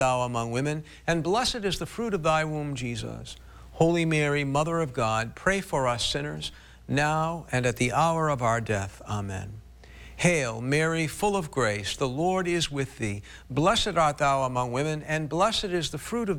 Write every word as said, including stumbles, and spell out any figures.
thou among women, and blessed is the fruit of thy womb, Jesus. Holy Mary, Mother of God, pray for us sinners, now and at the hour of our death. Amen. Hail, Mary, full of grace, the Lord is with thee. Blessed art thou among women, and blessed is the fruit of